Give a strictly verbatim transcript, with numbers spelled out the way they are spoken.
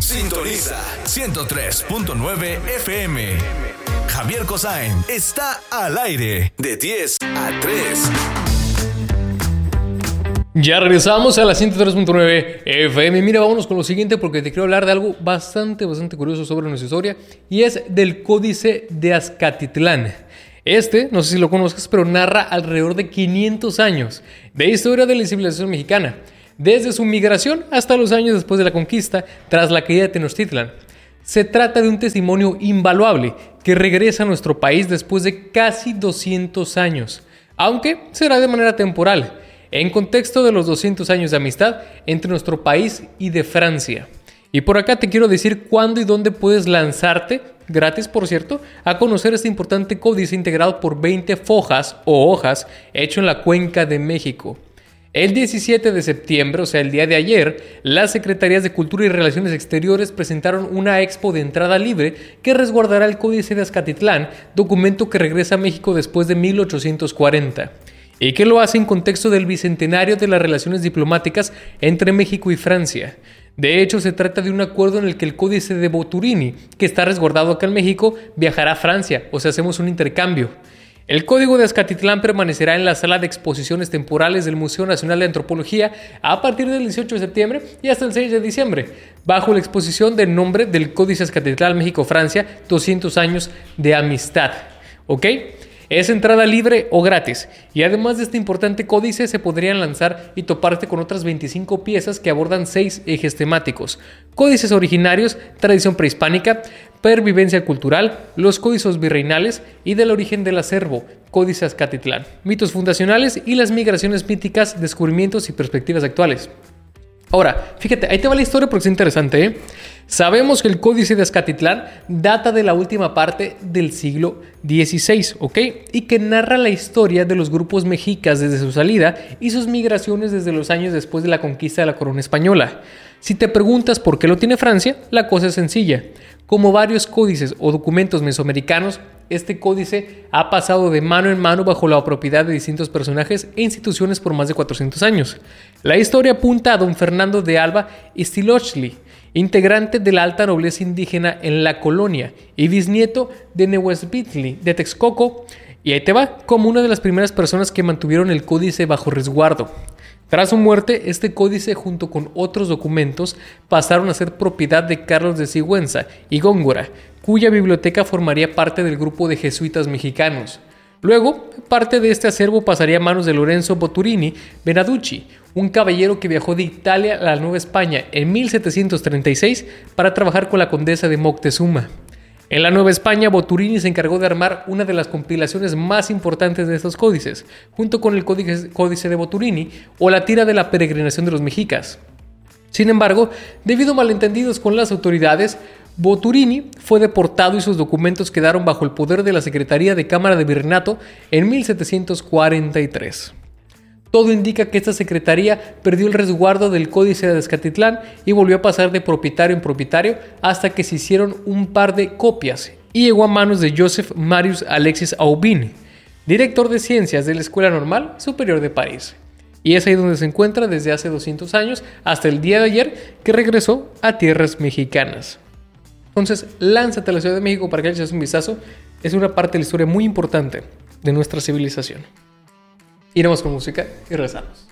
Sintoniza ciento tres punto nueve F M. Javier Cosain está al aire de diez a tres. Ya regresamos a la ciento tres punto nueve F M. Mira, vámonos con lo siguiente porque te quiero hablar de algo bastante, bastante curioso sobre nuestra historia y es del Códice de Azcatitlán. Este, no sé si lo conozcas, pero narra alrededor de quinientos años de historia de la civilización mexicana, desde su migración hasta los años después de la conquista, tras la caída de Tenochtitlan. Se trata de un testimonio invaluable que regresa a nuestro país después de casi doscientos años, aunque será de manera temporal, en contexto de los doscientos años de amistad entre nuestro país y de Francia. Y por acá te quiero decir cuándo y dónde puedes lanzarte, gratis por cierto, a conocer este importante códice integrado por veinte fojas o hojas hecho en la Cuenca de México. El diecisiete de septiembre, o sea el día de ayer, las Secretarías de Cultura y Relaciones Exteriores presentaron una expo de entrada libre que resguardará el Códice de Azcatitlán, documento que regresa a México después de mil ochocientos cuarenta. Y que lo hace en contexto del bicentenario de las relaciones diplomáticas entre México y Francia. De hecho, se trata de un acuerdo en el que el Códice de Boturini, que está resguardado acá en México, viajará a Francia, o sea, hacemos un intercambio. El Código de Azcatitlán permanecerá en la sala de exposiciones temporales del Museo Nacional de Antropología a partir del dieciocho de septiembre y hasta el seis de diciembre, bajo la exposición del nombre del Códice Azcatitlán México-Francia, doscientos años de amistad. ¿Ok? Es entrada libre o gratis, y además de este importante códice se podrían lanzar y toparte con otras veinticinco piezas que abordan seis ejes temáticos: códices originarios, tradición prehispánica, pervivencia cultural, los códices virreinales y del origen del acervo, Códice Azcatitlán, mitos fundacionales y las migraciones míticas, descubrimientos y perspectivas actuales. Ahora, fíjate, ahí te va la historia porque es interesante, ¿eh? Sabemos que el Códice de Azcatitlán data de la última parte del siglo dieciséis, ¿ok? Y que narra la historia de los grupos mexicas desde su salida y sus migraciones desde los años después de la conquista de la corona española. Si te preguntas por qué lo tiene Francia, la cosa es sencilla. Como varios códices o documentos mesoamericanos, este códice ha pasado de mano en mano bajo la propiedad de distintos personajes e instituciones por más de cuatrocientos años. La historia apunta a don Fernando de Alba Iztilochtli, integrante de la alta nobleza indígena en la colonia y bisnieto de Nehuesbitli de Texcoco, y ahí te va, como una de las primeras personas que mantuvieron el códice bajo resguardo. Tras su muerte, este códice junto con otros documentos pasaron a ser propiedad de Carlos de Sigüenza y Góngora, cuya biblioteca formaría parte del grupo de jesuitas mexicanos. Luego, parte de este acervo pasaría a manos de Lorenzo Boturini Benaducci, un caballero que viajó de Italia a la Nueva España en mil setecientos treinta y seis para trabajar con la condesa de Moctezuma. En la Nueva España, Boturini se encargó de armar una de las compilaciones más importantes de estos códices, junto con el Códice de Boturini o la Tira de la Peregrinación de los Mexicas. Sin embargo, debido a malentendidos con las autoridades, Boturini fue deportado y sus documentos quedaron bajo el poder de la Secretaría de Cámara de Virreinato en mil setecientos cuarenta y tres. Todo indica que esta secretaría perdió el resguardo del Códice de Azcatitlán y volvió a pasar de propietario en propietario hasta que se hicieron un par de copias y llegó a manos de Joseph Marius Alexis Aubin, director de ciencias de la Escuela Normal Superior de París. Y es ahí donde se encuentra desde hace doscientos años hasta el día de ayer que regresó a tierras mexicanas. Entonces, lánzate a la Ciudad de México para que le eches un vistazo. Es una parte de la historia muy importante de nuestra civilización. Iremos con música y regresamos.